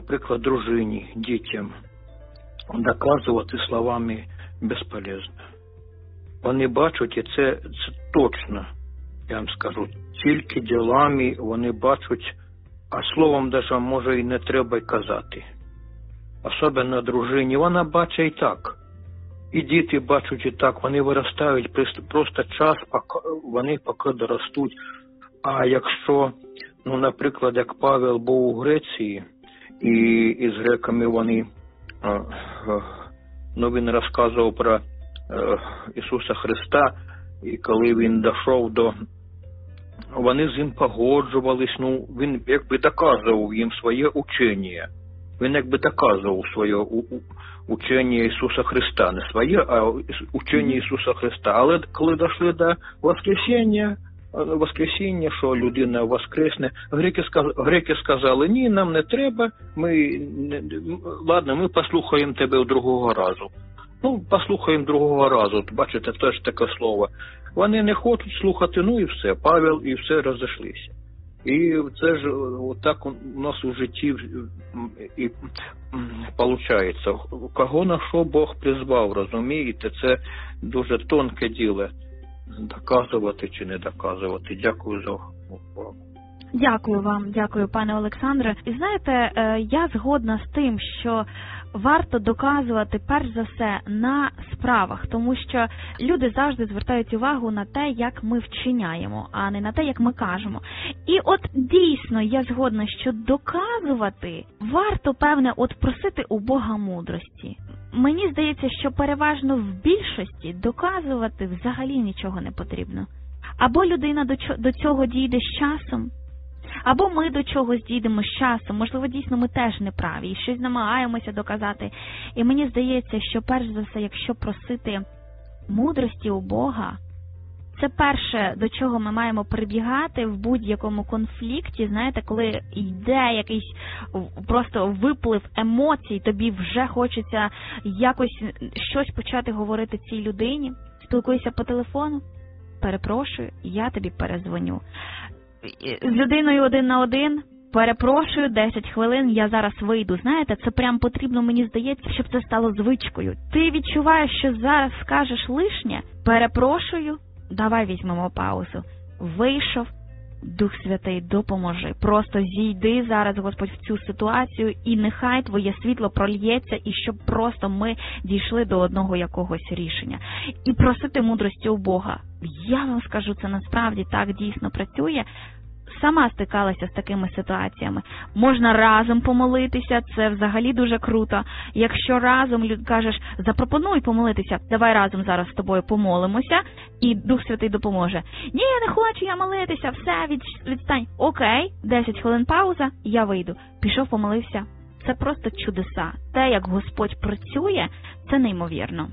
наприклад, дружині, дітям, доказувати словами безполезно. Вони бачать, і це точно, я вам скажу, тільки ділами вони бачать, а словом даже, може, і не треба й казати. Особливо дружині, вона бачить і так. І діти бачать і так, вони виростають просто час, вони поки доростуть. А якщо, наприклад, як Павел був у Греції, і з греками вони, він розказував про Ісуса Христа, і коли він дійшов вони з ним погоджувались, він якби доказував їм своє учення. Він якби доказував своє учення Ісуса Христа. Не своє, а учення Ісуса Христа. Але коли дійшли до Воскресіння, що людина воскресне, греки сказали, ні, нам не треба, ми послухаємо тебе другого разу. Послухаємо другого разу. Бачите, теж таке слово. Вони не хочуть слухати, і все. Павел і все розійшлися. І це ж отак у нас у житті і виходить. Кого на що Бог призвав, розумієте? Це дуже тонке діло. Доказувати чи не доказувати. Дякую за увагу. Дякую вам, дякую, пане Олександре. І знаєте, я згодна з тим, що варто доказувати перш за все на справах, тому що люди завжди звертають увагу на те, як ми вчиняємо, а не на те, як ми кажемо. І от дійсно я згодна, що доказувати варто, певне, просити у Бога мудрості. Мені здається, що переважно в більшості доказувати взагалі нічого не потрібно. Або людина до цього дійде з часом, або ми до чогось дійдемо з часом. Можливо, дійсно ми теж не праві і щось намагаємося доказати. І мені здається, що перш за все, якщо просити мудрості у Бога, це перше, до чого ми маємо прибігати в будь-якому конфлікті, знаєте, коли йде якийсь просто виплив емоцій, тобі вже хочеться якось щось почати говорити цій людині, спілкуйся по телефону, перепрошую, я тобі перезвоню. З людиною 1 на 1, перепрошую, 10 хвилин, я зараз вийду. Знаєте, це прям потрібно, мені здається, щоб це стало звичкою. Ти відчуваєш, що зараз скажеш лишнє, перепрошую, давай візьмемо паузу. Вийшов, Дух Святий, допоможи. Просто зійди зараз, Господь, в цю ситуацію, і нехай Твоє світло прольється, і щоб просто ми дійшли до одного якогось рішення. І просити мудрості у Бога. Я вам скажу, це насправді так дійсно працює. Сама стикалася з такими ситуаціями. Можна разом помолитися, це взагалі дуже круто. Якщо разом кажеш, запропонуй помолитися, давай разом зараз з тобою помолимося, і Дух Святий допоможе. Ні, я не хочу я молитися, все, відстань. Окей, 10 хвилин пауза, я вийду. Пішов, помолився. Це просто чудеса. Те, як Господь працює, це неймовірно.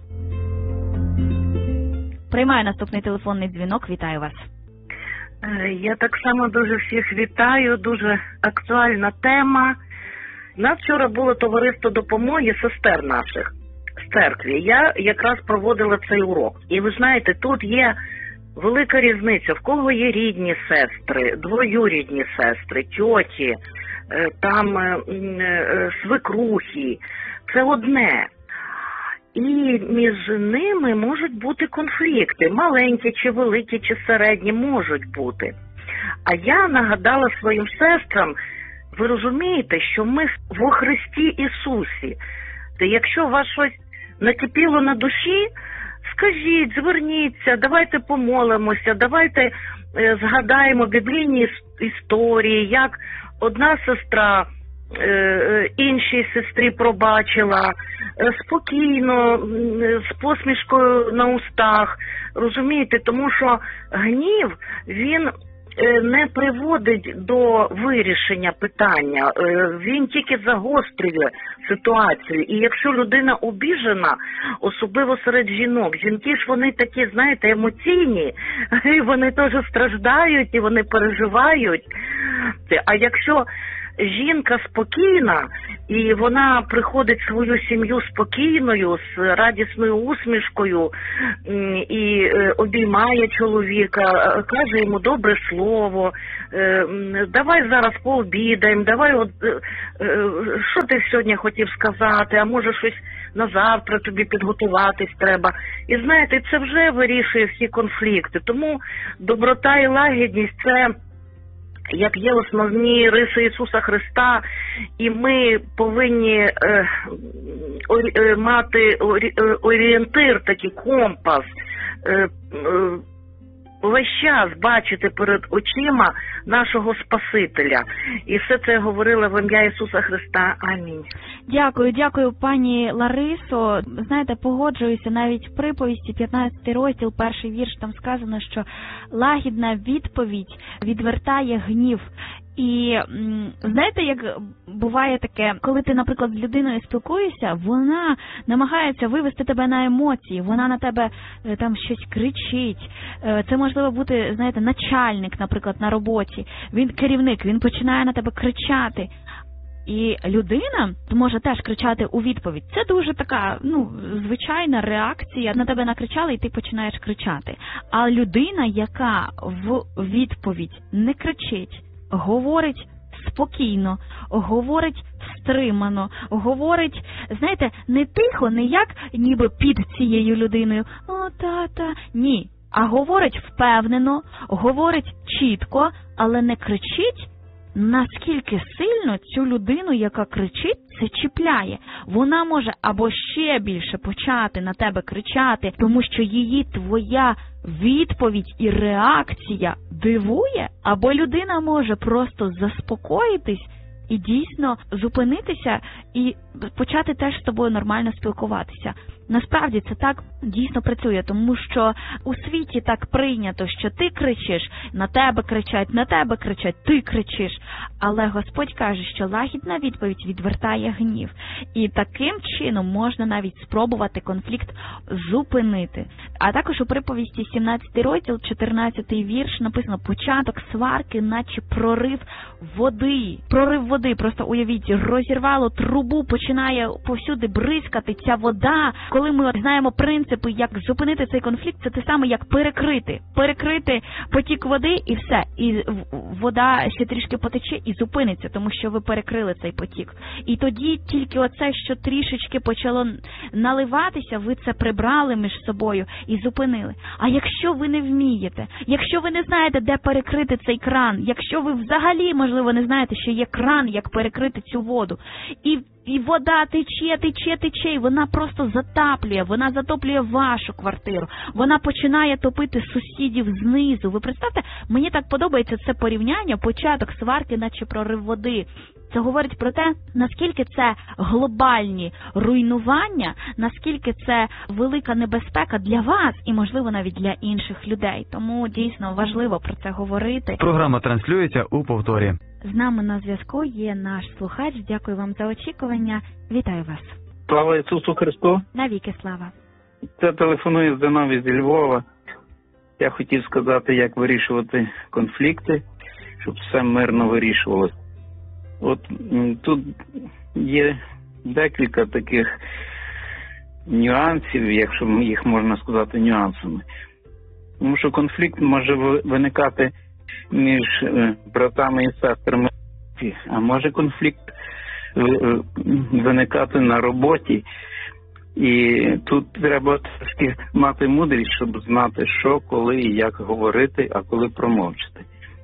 Приймаю наступний телефонний дзвінок, вітаю вас. Я так само дуже всіх вітаю, дуже актуальна тема. У нас вчора було товариство допомоги сестер наших з церкви. Я якраз проводила цей урок. І ви знаєте, тут є велика різниця. В кого є рідні сестри, двоюрідні сестри, тьоті, там свекрухи. Це одне. І між ними можуть бути конфлікти, маленькі чи великі, чи середні можуть бути. А я нагадала своїм сестрам, ви розумієте, що ми во Христі Ісусі. Та якщо у вас щось накипіло на душі, скажіть, зверніться, давайте помолимося, давайте згадаємо біблійні історії, як одна сестра іншій сестрі пробачила, спокійно, з посмішкою на устах, розумієте, тому що гнів, він не приводить до вирішення питання, він тільки загострює ситуацію. І якщо людина обіжена, особливо серед жінок, жінки ж вони такі, знаєте, емоційні, і вони теж страждають, і вони переживають. А якщо жінка спокійна, і вона приходить в свою сім'ю спокійною, з радісною усмішкою, і обіймає чоловіка, каже йому добре слово, давай зараз пообідаємо, давай, що ти сьогодні хотів сказати, а може щось на завтра тобі підготуватись треба. І знаєте, це вже вирішує всі конфлікти. Тому доброта і лагідність – це як є основні риси Ісуса Христа, і ми повинні мати орієнтир, такий компас, весь час бачити перед очима нашого Спасителя. І все це я говорила в ім'я Ісуса Христа. Амінь. Дякую, пані Ларисо. Знаєте, погоджуюся, навіть в приповісті, 15 розділ, 1 вірш, там сказано, що лагідна відповідь відвертає гнів. І знаєте, як буває таке, коли ти, наприклад, з людиною спілкуєшся, вона намагається вивести тебе на емоції, вона на тебе там щось кричить. Це можливо бути, знаєте, начальник, наприклад, на роботі. Він керівник, він починає на тебе кричати. І людина може теж кричати у відповідь. Це дуже така, звичайна реакція. На тебе накричали, і ти починаєш кричати. А людина, яка в відповідь не кричить, говорить спокійно, говорить стримано, говорить, знаєте, не тихо, не як ніби під цією людиною, о, та, ні, а говорить впевнено, говорить чітко, але не кричить, наскільки сильно цю людину, яка кричить, це чіпляє. Вона може або ще більше почати на тебе кричати, тому що її твоя відповідь і реакція дивує, або людина може просто заспокоїтись і дійсно зупинитися і почати теж з тобою нормально спілкуватися. Насправді це так дійсно працює, тому що у світі так прийнято, що ти кричиш, на тебе кричать, ти кричиш. Але Господь каже, що лагідна відповідь відвертає гнів. І таким чином можна навіть спробувати конфлікт зупинити. А також у приповісті 17 розділ, 14 вірш написано: початок сварки, наче прорив води. Прорив води, просто уявіть, розірвало трубу, починає повсюди бризкати ця вода. Коли ми знаємо принципи, як зупинити цей конфлікт, це те саме, як перекрити потік води і все. І вода ще трішки потече і зупиниться, тому що ви перекрили цей потік. І тоді тільки оце, що трішечки почало наливатися, ви це прибрали між собою і зупинили. А якщо ви не вмієте, якщо ви не знаєте, де перекрити цей кран, якщо ви взагалі, можливо, не знаєте, що є кран, як перекрити цю воду, і вода тече, і вона просто затоплює вашу квартиру. Вона починає топити сусідів знизу. Ви представте, мені так подобається це порівняння, початок сварки, наче прорив води. Це говорить про те, наскільки це глобальні руйнування, наскільки це велика небезпека для вас і, можливо, навіть для інших людей. Тому дійсно важливо про це говорити. Програма транслюється у повторі. З нами на зв'язку є наш слухач. Дякую вам за очікування. Вітаю вас. Слава Ісусу Христу. Навіки слава. Це телефонує Зиновій зі Львова. Я хотів сказати, як вирішувати конфлікти, щоб все мирно вирішувалося. От тут є декілька таких нюансів, якщо їх можна сказати нюансами. Тому що конфлікт може виникати між братами і сестрами, а може конфлікт виникати на роботі. І тут треба трошки мати мудрість, щоб знати, що, коли і як говорити, а коли промовчати.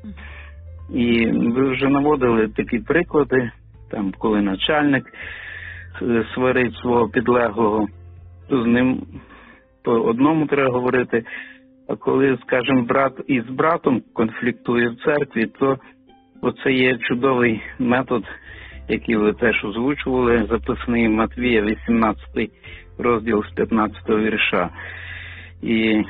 І ви вже наводили такі приклади, там, коли начальник сварить свого підлеглого, то з ним по одному треба говорити, а коли, скажімо, брат із братом конфліктує в церкві, то оце є чудовий метод, який ви теж озвучували, записаний Матвія, 18 розділ з 15 вірша. І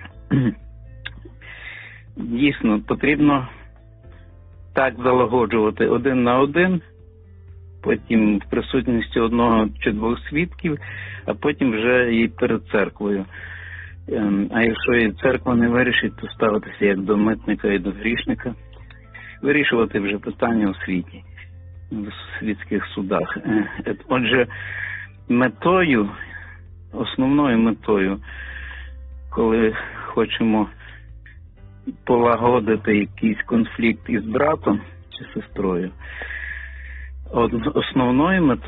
дійсно потрібно так залагоджувати один на один, потім в присутності одного чи двох свідків, а потім вже і перед церквою. А якщо і церква не вирішить, то ставитися як до митника і до грішника, вирішувати вже питання у світі. в світських судах. Отже, основною метою, коли хочемо полагодити якийсь конфлікт із братом чи сестрою, основною метою